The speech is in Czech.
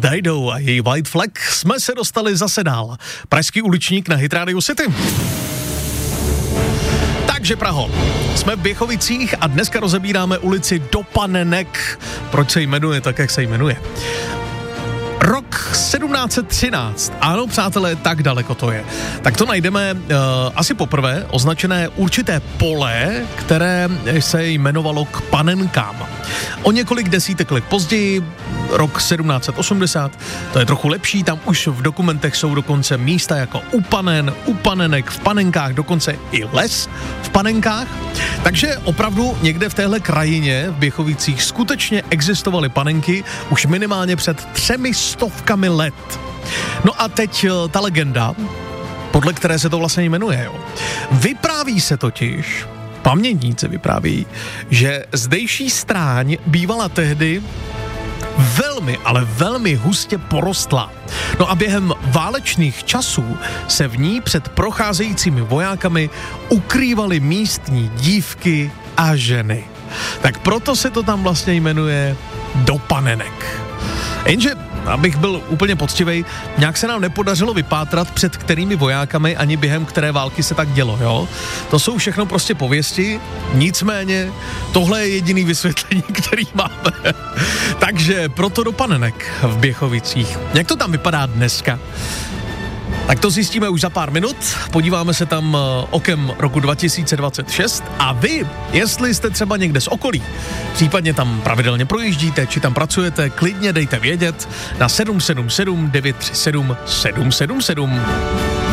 Dajdou a její White Flag jsme se dostali zase dál. Pražský uličník na Hit Radio City. Takže Praho, jsme v Běchovicích a dneska rozebíráme ulici do Panenek. Proč se jmenuje tak, jak se jmenuje? Rok 1713. Ano, přátelé, tak daleko to je. Tak to najdeme asi poprvé označené určité pole, které se jmenovalo k Panenkám. O několik desítek let později, rok 1780, to je trochu lepší, tam už v dokumentech jsou dokonce místa jako u Panen, u Panenek, v Panenkách, dokonce i les v Panenkách. Takže opravdu někde v téhle krajině v Běchovicích skutečně existovaly panenky už minimálně před 300 let. No a teď ta legenda, podle které se to vlastně jmenuje, jo. Vypráví se totiž, pamětníci vypráví, že zdejší stráň bývala tehdy velmi, ale velmi hustě porostlá. No a během válečných časů se v ní před procházejícími vojákami ukrývaly místní dívky a ženy. Tak proto se to tam vlastně jmenuje do Panenek. Jenže, abych byl úplně poctivej, nějak se nám nepodařilo vypátrat, před kterými vojákami ani během které války se tak dělo, jo? To jsou všechno prostě pověsti, nicméně tohle je jediný vysvětlení, který máme. Takže proto do Panenek v Běchovicích. Jak to tam vypadá dneska? Tak to zjistíme už za pár minut, podíváme se tam okem roku 2026 a vy, jestli jste třeba někde z okolí, případně tam pravidelně projíždíte, či tam pracujete, klidně dejte vědět na 777 937 777.